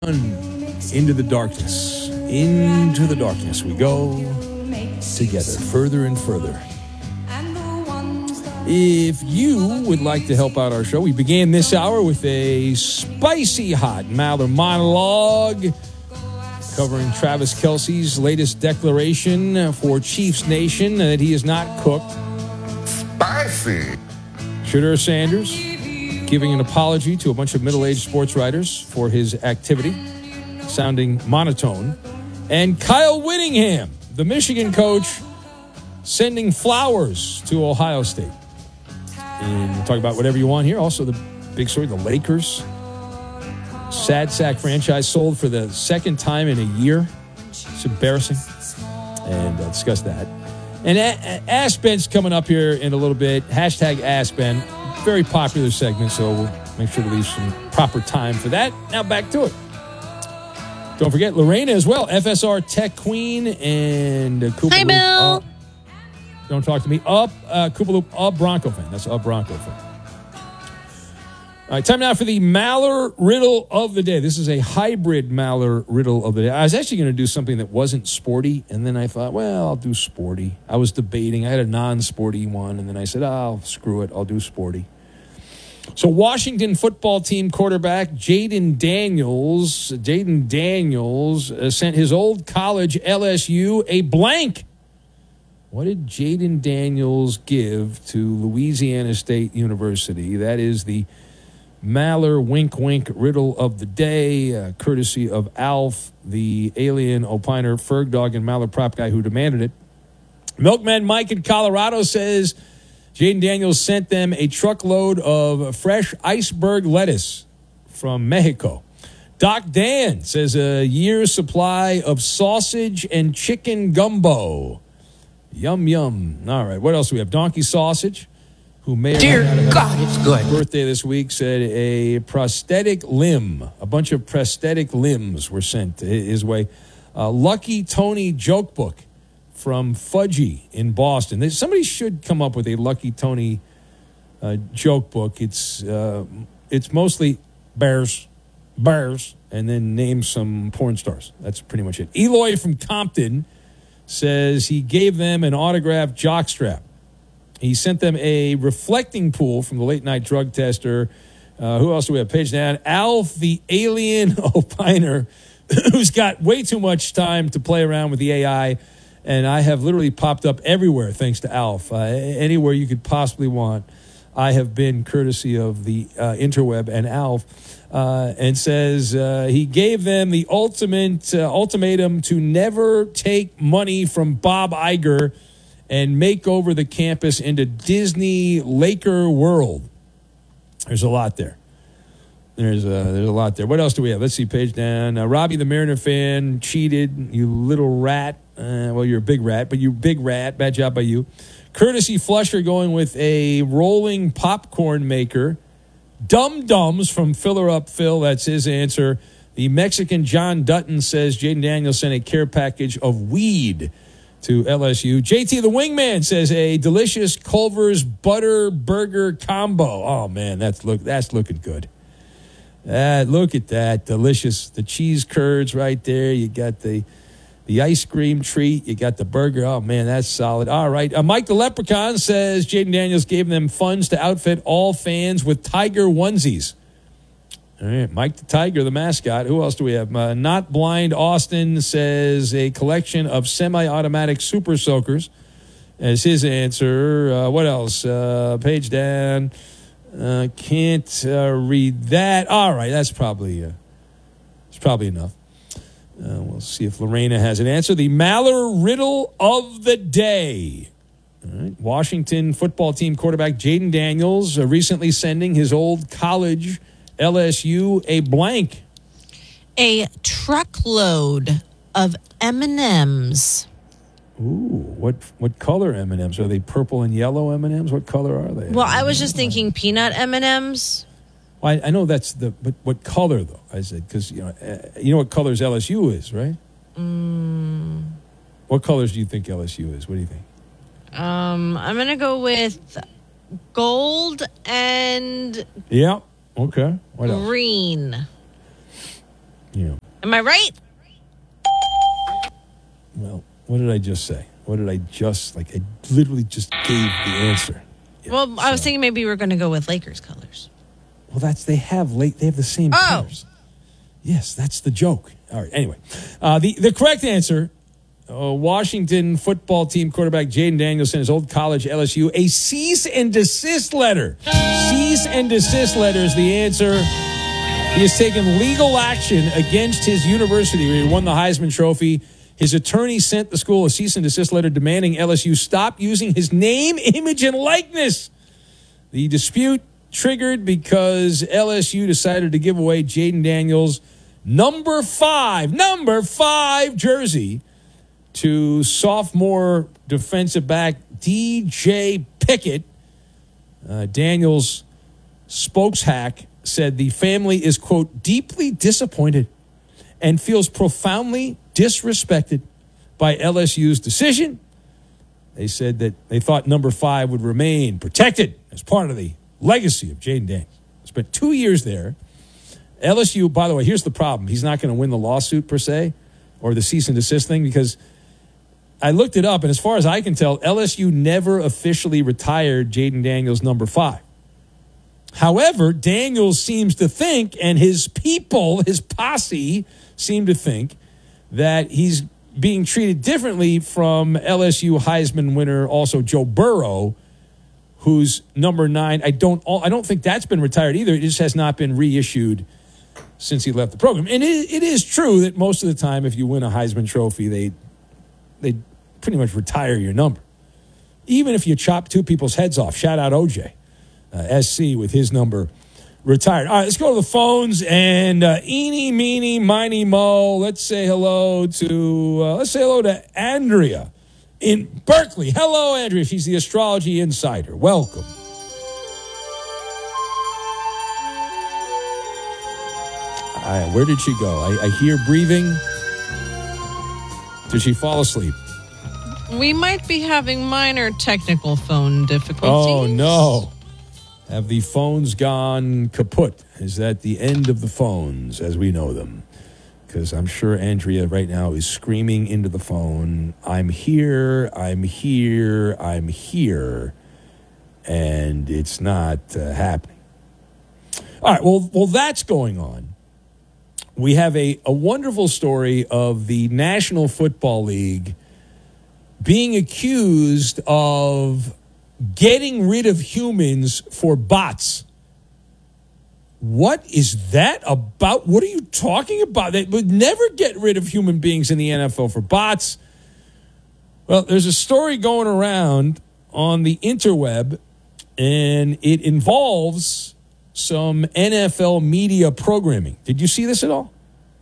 Into the darkness. Into the darkness we go together, further and further. If you would like to help out our show, we began this hour with a spicy hot Maller monologue covering Travis Kelce's latest declaration for Chiefs Nation that he is not cooked. Spicy. Shedeur Sanders giving an apology to a bunch of middle-aged sports writers for his activity, sounding monotone. And Kyle Whittingham, the Michigan coach, sending flowers to Ohio State. And we'll talk about whatever you want here. Also, the big story, the Lakers. Sad sack franchise sold for the second time in a year. It's embarrassing. And I'll discuss that. And Ask Ben's coming up here in a little bit. Hashtag Ask Ben. Very popular segment, so we'll make sure to leave some proper time for that. Now back to it. Don't forget Lorena as well, FSR Tech Queen and Koopa Hi, Bill. Don't talk to me. Koopa Loop, Bronco fan. That's Bronco fan. All right, time now for the Maller Riddle of the Day. This is a hybrid Maller Riddle of the Day. I was actually going to do something that wasn't sporty, and then I thought, well, I'll do sporty. I was debating. I had a non-sporty one, and then I said, screw it. I'll do sporty. So Washington football team quarterback Jayden Daniels sent his old college LSU a blank. What did Jayden Daniels give to Louisiana State University? That is the Maller wink wink riddle of the day, courtesy of Alf, the alien opiner, Ferg Dog, and Maller prop guy who demanded it. Milkman Mike in Colorado says Jayden Daniels sent them a truckload of fresh iceberg lettuce from Mexico. Doc Dan says a year's supply of sausage and chicken gumbo. Yum, yum. All right, what else do we have? Donkey Sausage, who may Dear God, it's good. Birthday this week, said a prosthetic limb. A bunch of prosthetic limbs were sent his way. Lucky Tony joke book from Fudgy in Boston. Somebody should come up with a Lucky Tony joke book. It's mostly bears, and then name some porn stars. That's pretty much it. Eloy from Compton says he gave them an autographed jockstrap. He sent them a reflecting pool from the late night drug tester. Who else do we have? Page down. Alf, the alien opiner, who's got way too much time to play around with the AI. And I have literally popped up everywhere thanks to Alf. Anywhere you could possibly want, I have been courtesy of the interweb and Alf. And says he gave them the ultimatum to never take money from Bob Iger and make over the campus into Disney Laker World. There's a lot there. There's a lot there. What else do we have? Let's see, page down. Robbie, the Mariner fan, cheated. You little rat. Well, you're a big rat, but you big rat. Bad job by you. Courtesy Flusher going with a rolling popcorn maker. Dum-Dums from Filler Up Phil. That's his answer. The Mexican John Dutton says Jayden Daniels sent a care package of weed to LSU. JT the Wingman says a delicious Culver's butter burger combo. Oh, man, that's looking good. Look at that. Delicious. The cheese curds right there. You got the ice cream treat. You got the burger. Oh, man, that's solid. All right. Mike the Leprechaun says Jayden Daniels gave them funds to outfit all fans with tiger onesies. All right. Mike the Tiger, the mascot. Who else do we have? Not Blind Austin says a collection of semi-automatic super soakers as his answer. What else? Page down. Can't read that. All right. That's probably enough. We'll see if Lorena has an answer. The Maller Riddle of the Day. All right. Washington football team quarterback Jayden Daniels recently sending his old college LSU a blank. A truckload of M&Ms. Ooh, what color M&Ms? Are they purple and yellow M&Ms? What color are they? Well, I was just thinking peanut M&Ms. Well, I know that's but what color though? I said because you know what colors LSU is, right? What colors do you think LSU is? What do you think? I'm gonna go with gold and yeah. Okay. What else? green. You know, Am I right? well, what did I just say? What did I just, I literally just gave the answer. Yeah, Well, I was so- thinking maybe we were going to go with Lakers colors. Well, they have the same colors. Yes, that's the joke. All right. Anyway, the correct answer: Washington football team quarterback Jaden Daniels sent his old college LSU a cease and desist letter. Cease and desist letter is the answer. He has taken legal action against his university where he won the Heisman Trophy. His attorney sent the school a cease and desist letter demanding LSU stop using his name, image, and likeness. The dispute triggered because LSU decided to give away Jaden Daniels' number five jersey to sophomore defensive back DJ Pickett. Daniels' spokeshack said the family is, quote, deeply disappointed and feels profoundly disrespected by LSU's decision. They said that they thought number 5 would remain protected as part of the legacy of Jaden Daniels. Spent 2 years there. LSU, by the way, here's the problem. He's not going to win the lawsuit per se or the cease and desist thing because I looked it up, and as far as I can tell, LSU never officially retired Jaden Daniels number 5. However, Daniels seems to think, and his people, his posse, seem to think that he's being treated differently from LSU Heisman winner, also Joe Burrow, who's number 9. I don't think that's been retired either. It just has not been reissued since he left the program. And it is true that most of the time, if you win a Heisman Trophy, they pretty much retire your number. Even if you chop 2 people's heads off. Shout out OJ. SC with his number retired. All right, let's go to the phones and eeny, meeny, miny, mo. Let's say hello to Andrea in Berkeley. Hello, Andrea. She's the astrology insider. Welcome. Where did she go? I hear breathing. Did she fall asleep? We might be having minor technical phone difficulties. Oh, no. Have the phones gone kaput? Is that the end of the phones as we know them? Because I'm sure Andrea right now is screaming into the phone, I'm here, I'm here, I'm here. And it's not happening. All right, well, that's going on. We have a wonderful story of the National Football League being accused of getting rid of humans for bots. What is that about? What are you talking about? They would never get rid of human beings in the NFL for bots. Well, there's a story going around on the interweb, and it involves some NFL media programming. Did you see this at all?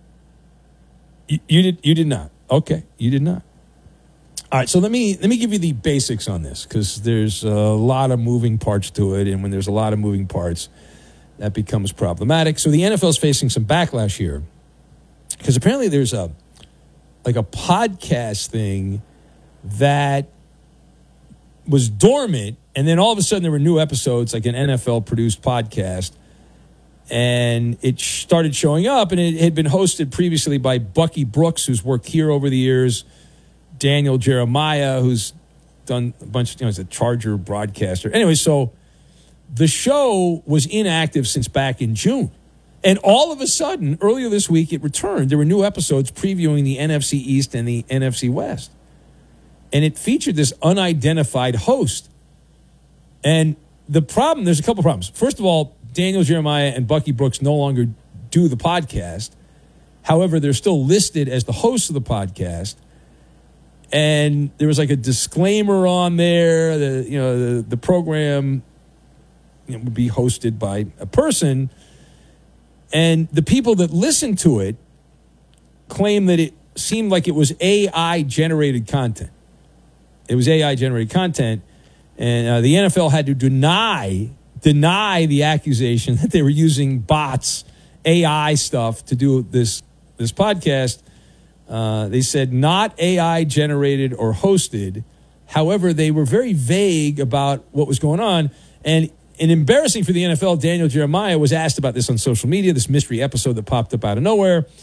You did not. Okay, you did not. All right, so let me give you the basics on this because there's a lot of moving parts to it, and when there's a lot of moving parts, that becomes problematic. So the NFL is facing some backlash here because apparently there's a podcast thing that was dormant, and then all of a sudden there were new episodes, like an NFL-produced podcast, and it started showing up, and it had been hosted previously by Bucky Brooks, who's worked here over the years, Daniel Jeremiah, who's done a bunch of, he's a Charger broadcaster. Anyway, so the show was inactive since back in June. And all of a sudden, earlier this week, it returned. There were new episodes previewing the NFC East and the NFC West. And it featured this unidentified host. And the problem, there's a couple problems. First of all, Daniel Jeremiah and Bucky Brooks no longer do the podcast. However, they're still listed as the hosts of the podcast. And there was like a disclaimer on there that, the program would be hosted by a person. And the people that listened to it claim that it seemed like it was AI-generated content. It was AI-generated content. And the NFL had to deny the accusation that they were using bots, AI stuff to do this podcast. They said not AI-generated or hosted. However, they were very vague about what was going on. And embarrassing for the NFL, Daniel Jeremiah was asked about this on social media, this mystery episode that popped up out of nowhere.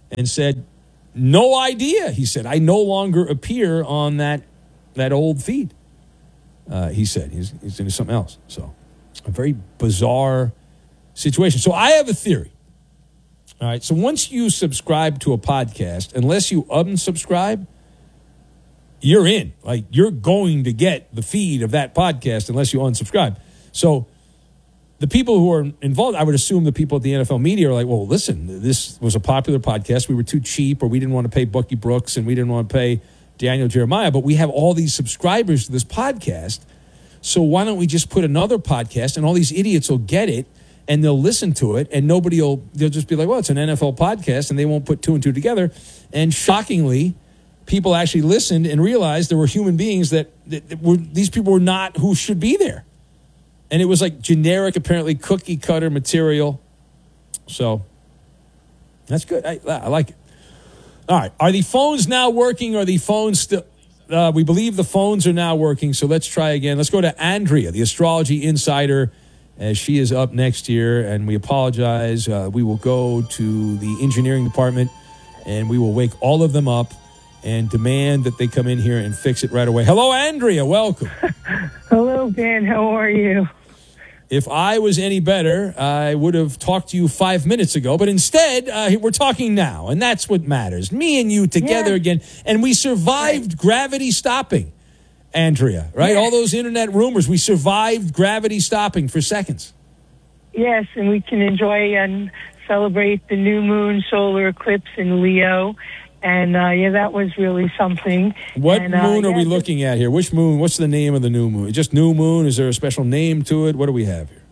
and said, no idea. He said, I no longer appear on that old feed. He said he's into something else. So a very bizarre situation. So I have a theory. All right. So once you subscribe to a podcast, unless you unsubscribe, you're in. Like, you're going to get the feed of that podcast unless you unsubscribe. So the people who are involved, I would assume the people at the NFL media are like, well, listen, this was a popular podcast. We were too cheap, or we didn't want to pay Bucky Brooks, and we didn't want to pay Daniel Jeremiah, but we have all these subscribers to this podcast. So why don't we just put another podcast, and all these idiots will get it, and they'll listen to it, and they'll just be like, well, it's an NFL podcast, and they won't put two and two together. And shockingly, people actually listened and realized there were human beings that these people were not who should be there. And it was like generic, apparently cookie cutter material. So that's good. I like it. All right. Are the phones now working? Or are the phones still? We believe the phones are now working. So let's try again. Let's go to Andrea, the astrology insider, as she is up next here. And we apologize. We will go to the engineering department, and we will wake all of them up and demand that they come in here and fix it right away. Hello, Andrea. Welcome. Hello, Ben. How are you? If I was any better, I would have talked to you 5 minutes ago. But instead, we're talking now, and that's what matters. Me and you together again. And we survived gravity stopping, Andrea, right? All those internet rumors. We survived gravity stopping for seconds. Yes, and we can enjoy and celebrate the new moon solar eclipse in Leo. And, that was really something. What moon are we looking at here? Which moon? What's the name of the new moon? Just new moon? Is there a special name to it? What do we have here?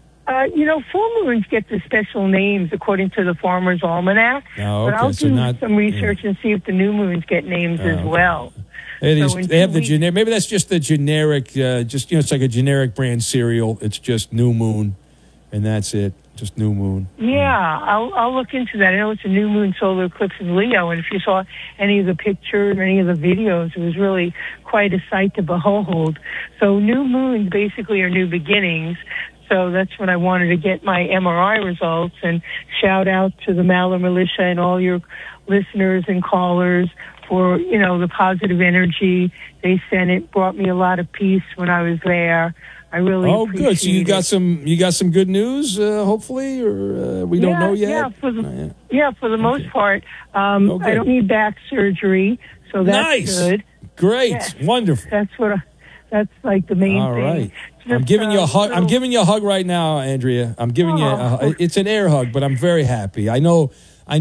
Full moons get the special names according to the Farmer's Almanac. Oh, okay. But I'll do some research and see if the new moons get names as well. They have the generic. Maybe that's just the generic. It's like a generic brand cereal. It's just new moon, and that's it. Just new moon. Yeah, I'll look into that. I know it's a new moon solar eclipse in Leo, and if you saw any of the pictures or any of the videos, it was really quite a sight to behold. So new moons basically are new beginnings. So that's when I wanted to get my MRI results, and shout out to the Maller Militia and all your listeners and callers for, the positive energy they sent. It brought me a lot of peace when I was there. I really appreciate good. So you got some good news, hopefully, or we don't know yet. Yeah, for the most part. I don't need back surgery, so that's good. Great, yes. Wonderful. That's like the main thing. All right. I'm giving you a hug. I'm giving you a hug right now, Andrea. I'm giving you. It's an air hug, but I'm very happy. I know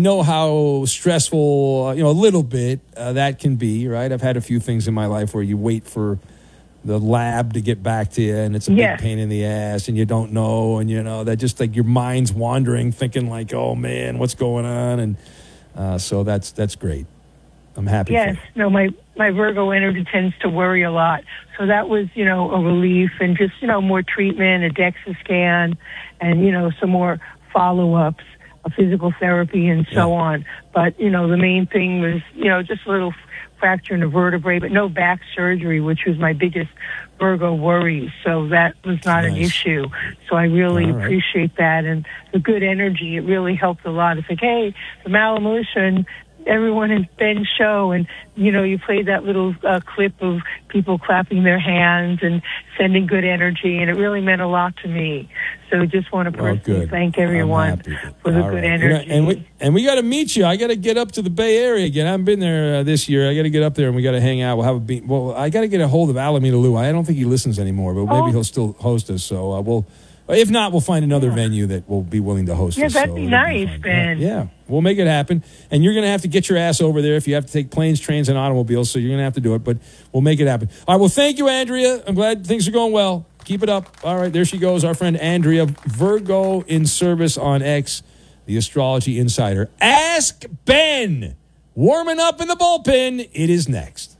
how stressful, a little bit that can be. Right. I've had a few things in my life where you wait for the lab to get back to you, and it's a big pain in the ass, and you don't know, and that just like your mind's wandering, thinking like, oh man, what's going on, and so that's great. I'm happy. Yes, no, my Virgo energy tends to worry a lot, so that was a relief, and just more treatment, a DEXA scan, and some more follow-ups, a physical therapy, and so on. But the main thing was just a little fracture in a vertebrae, but no back surgery, which was my biggest Virgo worry. So that was not an issue. So I really appreciate that. And the good energy, it really helped a lot. It's like, hey, the Maller Militia and everyone in Ben's show, and you played that little clip of people clapping their hands and sending good energy, and it really meant a lot to me. So just want to personally thank everyone for the good energy. And we got to meet you. I got to get up to the Bay Area again. I haven't been there this year. I got to get up there, and we got to hang out. We'll have I got to get a hold of Alameda Lou. I don't think he listens anymore, but maybe he'll still host us. So if not, we'll find another venue that will be willing to host us. Yeah, that'd be nice, Ben. Yeah, we'll make it happen. And you're going to have to get your ass over there if you have to take planes, trains, and automobiles. So you're going to have to do it, but we'll make it happen. All right, well, thank you, Andrea. I'm glad things are going well. Keep it up. All right, there she goes, our friend Andrea, Virgo in service on X, the astrology insider. Ask Ben. Warming up in the bullpen. It is next.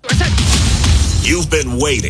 You've been waiting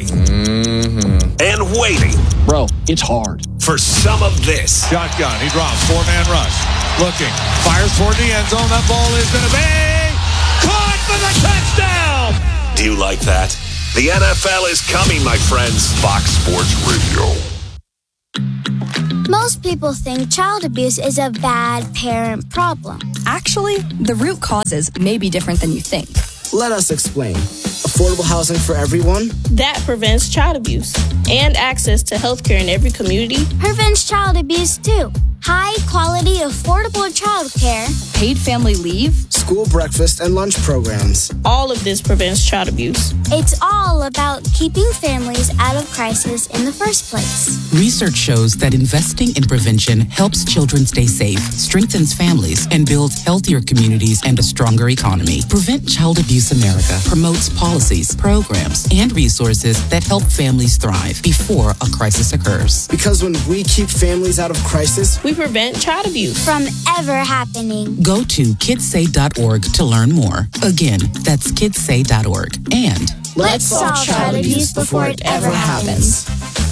and waiting. Bro, it's hard. For some of this. Shotgun. He drops. Four-man rush. Looking. Fires toward the end zone. That ball is going to be caught for the touchdown. Do you like that? The NFL is coming, my friends. Fox Sports Radio. Most people think child abuse is a bad parent problem. Actually, the root causes may be different than you think. Let us explain. Affordable housing for everyone? That prevents child abuse. And access to health care in every community. Prevents child abuse too. High quality, affordable child care. Paid family leave. School breakfast and lunch programs. All of this prevents child abuse. It's all about keeping families out of crisis in the first place. Research shows that investing in prevention helps children stay safe, strengthens families, and builds healthier communities and a stronger economy. Prevent Child Abuse America promotes policies, programs, and resources that help families thrive before a crisis occurs. Because when we keep families out of crisis, we prevent child abuse from ever happening. Go to kidssay.org to learn more. Again, that's kidssay.org. And let's solve child abuse before it ever happens.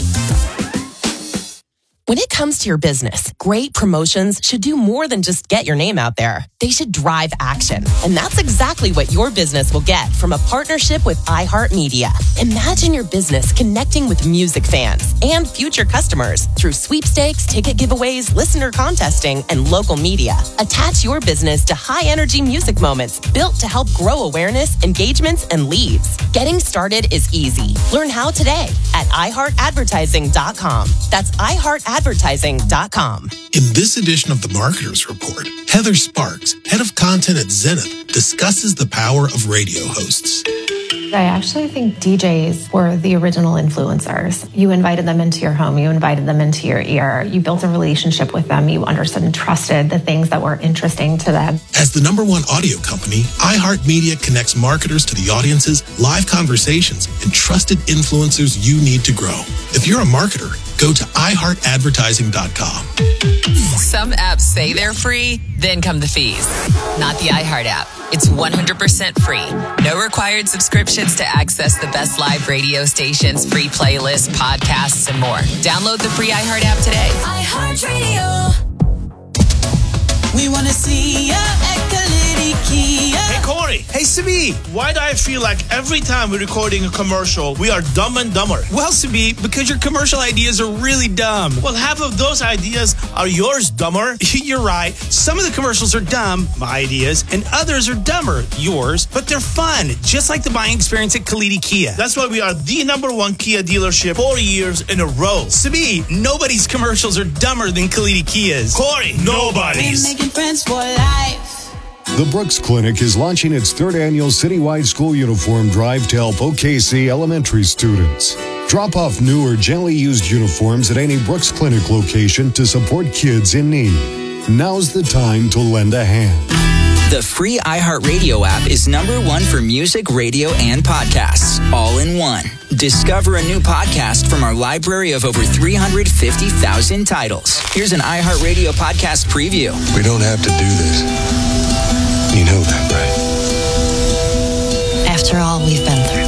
When it comes to your business, great promotions should do more than just get your name out there. They should drive action. And that's exactly what your business will get from a partnership with iHeartMedia. Imagine your business connecting with music fans and future customers through sweepstakes, ticket giveaways, listener contesting, and local media. Attach your business to high-energy music moments built to help grow awareness, engagements, and leads. Getting started is easy. Learn how today at iHeartAdvertising.com. That's iHeartAdvertising.com. In this edition of the Marketers Report, Heather Sparks, head of content at Zenith, discusses the power of radio hosts. I actually think DJs were the original influencers. You invited them into your home, you invited them into your ear, you built a relationship with them, you understood and trusted the things that were interesting to them. As the #1 audio company, iHeartMedia connects marketers to the audiences, live conversations, and trusted influencers you need to grow. If you're a marketer, go to iHeartAdvertising.com. Some apps say they're free, then come the fees. Not the iHeart app. It's 100% free. No required subscriptions to access the best live radio stations, free playlists, podcasts, and more. Download the free iHeart app today. iHeart Radio. We want to see ya at Kalidi. Hey, Corey. Hey, Sabi. Why do I feel like every time we're recording a commercial, we are dumb and dumber? Well, Sabi, because your commercial ideas are really dumb. Well, half of those ideas are yours, dumber. You're right. Some of the commercials are dumb, my ideas, and others are dumber, yours, but they're fun, just like the buying experience at Kalidi Kia. That's why we are the #1 Kia dealership 4 years in a row. Sabi, nobody's commercials are dumber than Kalidi Kia's. Corey, nobody's. Making friends for life. The Brooks Clinic is launching its 3rd annual citywide school uniform drive to help OKC elementary students. Drop off new or gently used uniforms at any Brooks Clinic location to support kids in need. Now's the time to lend a hand. The free iHeartRadio app is #1 for music, radio, and podcasts, all in one. Discover a new podcast from our library of over 350,000 titles. Here's an iHeartRadio podcast preview. We don't have to do this. You know that, right? After all we've been through.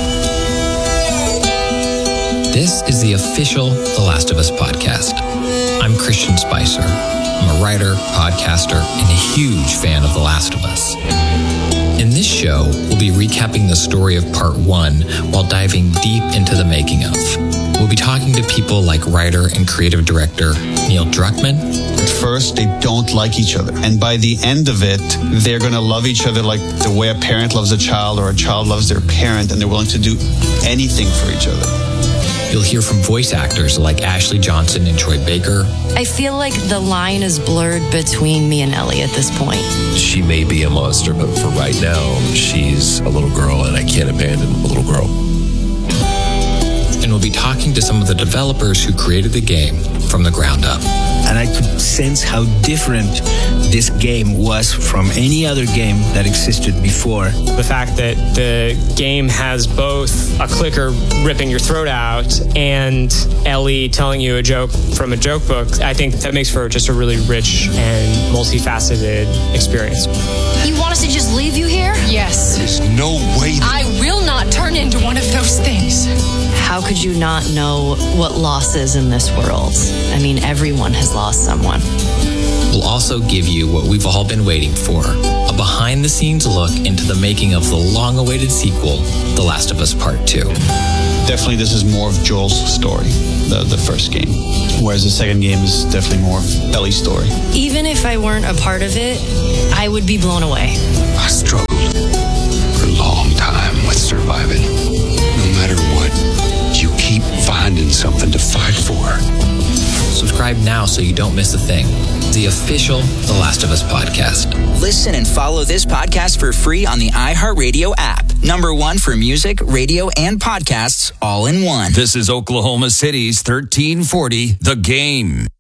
This is the official The Last of Us podcast. I'm Christian Spicer. I'm a writer, podcaster, and a huge fan of The Last of Us. In this show, we'll be recapping the story of part 1 while diving deep into the making of. We'll be talking to people like writer and creative director Neil Druckmann. At first, they don't like each other. And by the end of it, they're going to love each other like the way a parent loves a child or a child loves their parent, and they're willing to do anything for each other. You'll hear from voice actors like Ashley Johnson and Troy Baker. I feel like the line is blurred between me and Ellie at this point. She may be a monster, but for right now, she's a little girl, and I can't abandon a little girl. And we'll be talking to some of the developers who created the game from the ground up. And I could sense how different this game was from any other game that existed before. The fact that the game has both a clicker ripping your throat out and Ellie telling you a joke from a joke book, I think that makes for just a really rich and multifaceted experience. You want us to just leave you here? Yes. There's no way. I will not turn into one of those things. How could you not know what loss is in this world? I mean, everyone has lost someone. We'll also give you what we've all been waiting for, a behind-the-scenes look into the making of the long-awaited sequel, The Last of Us Part 2. definitely this is more of Joel's story, the first game. Whereas the second game is definitely more of Ellie's story. Even if I weren't a part of it, I would be blown away. I struggled for a long time with surviving. No matter what, you keep finding something to fight for. Subscribe now so you don't miss a thing. The official The Last of Us podcast. Listen and follow this podcast for free on the iHeartRadio app. #1 for music, radio, and podcasts all in one. This is Oklahoma City's 1340, The Game.